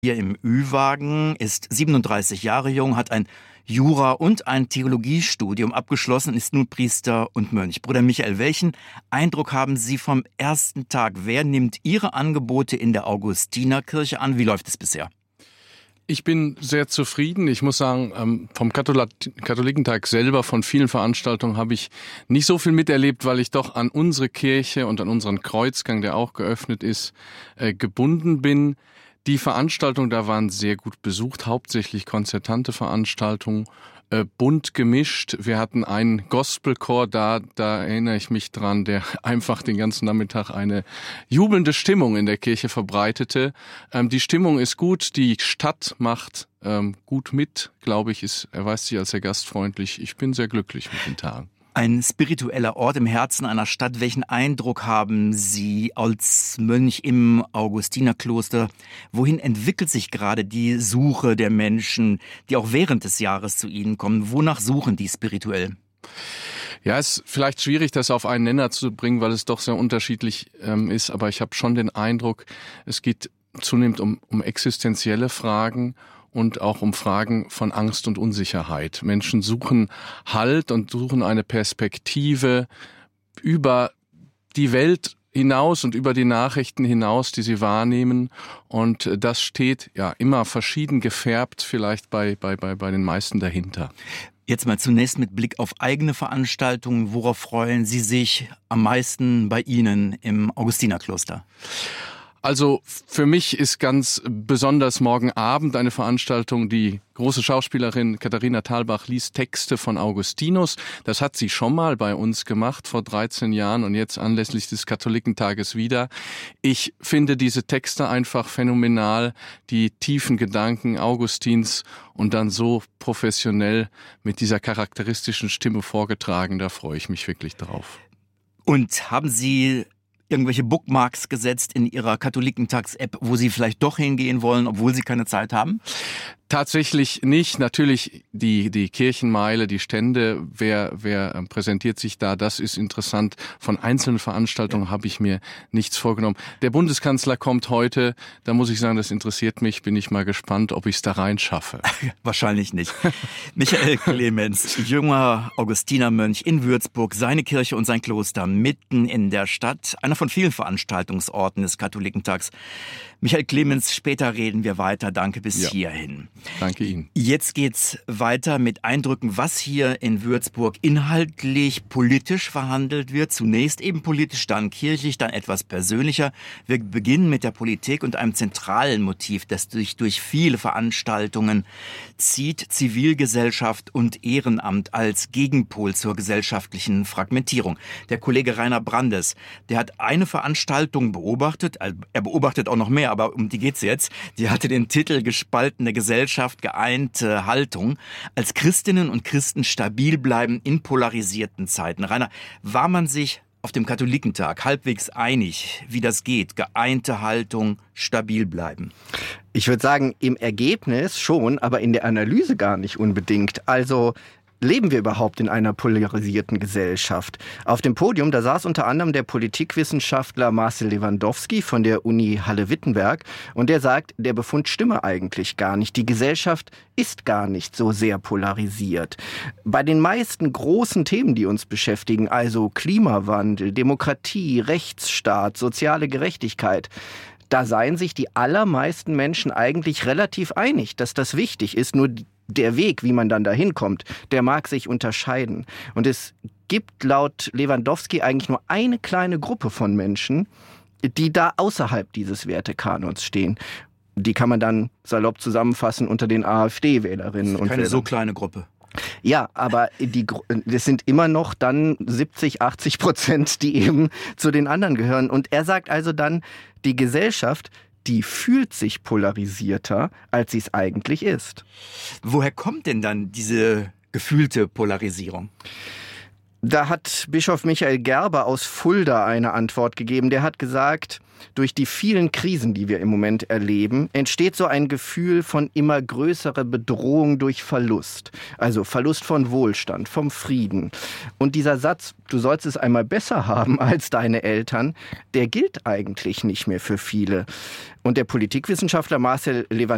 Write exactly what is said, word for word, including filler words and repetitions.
Hier im Ü-Wagen, ist siebenunddreißig Jahre jung, hat ein Jura- und ein Theologiestudium abgeschlossen, ist nun Priester und Mönch. Bruder Michael, welchen Eindruck haben Sie vom ersten Tag? Wer nimmt Ihre Angebote in der Augustinerkirche an? Wie läuft es bisher? Ich bin sehr zufrieden. Ich muss sagen, vom Katholikentag selber, von vielen Veranstaltungen habe ich nicht so viel miterlebt, weil ich doch an unsere Kirche und an unseren Kreuzgang, der auch geöffnet ist, gebunden bin. Die Veranstaltungen da waren sehr gut besucht, hauptsächlich konzertante Veranstaltungen, äh, bunt gemischt. Wir hatten einen Gospelchor da, da erinnere ich mich dran, der einfach den ganzen Nachmittag eine jubelnde Stimmung in der Kirche verbreitete. Ähm, die Stimmung ist gut, die Stadt macht ähm, gut mit, glaube ich, ist, erweist sich als sehr gastfreundlich. Ich bin sehr glücklich mit den Tagen. Ein spiritueller Ort im Herzen einer Stadt. Welchen Eindruck haben Sie als Mönch im Augustinerkloster? Wohin entwickelt sich gerade die Suche der Menschen, die auch während des Jahres zu Ihnen kommen? Wonach suchen die spirituell? Ja, es ist vielleicht schwierig, das auf einen Nenner zu bringen, weil es doch sehr unterschiedlich ähm, ist. Aber ich habe schon den Eindruck, es geht zunehmend um, um existenzielle Fragen und auch um Fragen von Angst und Unsicherheit. Menschen suchen Halt und suchen eine Perspektive über die Welt hinaus und über die Nachrichten hinaus, die sie wahrnehmen. Und das steht ja immer verschieden gefärbt vielleicht bei, bei, bei, bei den meisten dahinter. Jetzt mal zunächst mit Blick auf eigene Veranstaltungen. Worauf freuen Sie sich am meisten bei Ihnen im Augustinerkloster? Also für mich ist ganz besonders morgen Abend eine Veranstaltung, die große Schauspielerin Katharina Thalbach liest Texte von Augustinus. Das hat sie schon mal bei uns gemacht vor dreizehn Jahren und jetzt anlässlich des Katholikentages wieder. Ich finde diese Texte einfach phänomenal, die tiefen Gedanken Augustins und dann so professionell mit dieser charakteristischen Stimme vorgetragen. Da freue ich mich wirklich drauf. Und haben Sie irgendwelche Bookmarks gesetzt in Ihrer Katholikentags-App, wo Sie vielleicht doch hingehen wollen, obwohl Sie keine Zeit haben? Tatsächlich nicht. Natürlich die, die Kirchenmeile, die Stände, wer, wer präsentiert sich da, das ist interessant. Von einzelnen Veranstaltungen habe ich mir nichts vorgenommen. Der Bundeskanzler kommt heute, da muss ich sagen, das interessiert mich, bin ich mal gespannt, ob ich es da rein schaffe. Wahrscheinlich nicht. Michael Clemens, junger Augustinermönch in Würzburg, seine Kirche und sein Kloster mitten in der Stadt, einer von vielen Veranstaltungsorten des Katholikentags. Michael Clemens, später reden wir weiter. Danke bis ja. hierhin. Danke Ihnen. Jetzt geht's weiter mit Eindrücken, was hier in Würzburg inhaltlich politisch verhandelt wird. Zunächst eben politisch, dann kirchlich, dann etwas persönlicher. Wir beginnen mit der Politik und einem zentralen Motiv, das sich durch viele Veranstaltungen zieht: Zivilgesellschaft und Ehrenamt als Gegenpol zur gesellschaftlichen Fragmentierung. Der Kollege Rainer Brandes, der hat eine Veranstaltung beobachtet, er beobachtet auch noch mehr, aber um die geht's jetzt. Die hatte den Titel Gespaltene Gesellschaft, geeinte Haltung. Als Christinnen und Christen stabil bleiben in polarisierten Zeiten. Rainer, war man sich auf dem Katholikentag halbwegs einig, wie das geht? Geeinte Haltung, stabil bleiben. Ich würde sagen, im Ergebnis schon, aber in der Analyse gar nicht unbedingt. Also leben wir überhaupt in einer polarisierten Gesellschaft? Auf dem Podium, da saß unter anderem der Politikwissenschaftler Marcel Lewandowski von der Uni Halle-Wittenberg und der sagt, der Befund stimme eigentlich gar nicht. Die Gesellschaft ist gar nicht so sehr polarisiert. Bei den meisten großen Themen, die uns beschäftigen, also Klimawandel, Demokratie, Rechtsstaat, soziale Gerechtigkeit, da seien sich die allermeisten Menschen eigentlich relativ einig, dass das wichtig ist. Nur der Weg, wie man dann dahin kommt, der mag sich unterscheiden. Und es gibt laut Lewandowski eigentlich nur eine kleine Gruppe von Menschen, die da außerhalb dieses Wertekanons stehen. Die kann man dann salopp zusammenfassen unter den AfD-Wählerinnen und Wählern. Keine so kleine Gruppe. Ja, aber die, das sind immer noch dann siebzig, achtzig Prozent, die eben zu den anderen gehören. Und er sagt also dann, die Gesellschaft, die fühlt sich polarisierter, als sie es eigentlich ist. Woher kommt denn dann diese gefühlte Polarisierung? Da hat Bischof Michael Gerber aus Fulda eine Antwort gegeben. Der hat gesagt, durch die vielen Krisen, die wir im Moment erleben, entsteht so ein Gefühl von immer größerer Bedrohung durch Verlust. Also Verlust von Wohlstand, vom Frieden. Und dieser Satz, du sollst es einmal besser haben als deine Eltern, der gilt eigentlich nicht mehr für viele. Und der Politikwissenschaftler Marcel Lewandowski